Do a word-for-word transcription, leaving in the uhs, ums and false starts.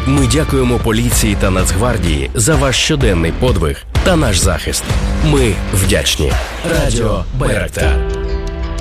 Ми дякуємо поліції та Нацгвардії за ваш щоденний подвиг та наш захист. Ми вдячні. Радіо Байрактар.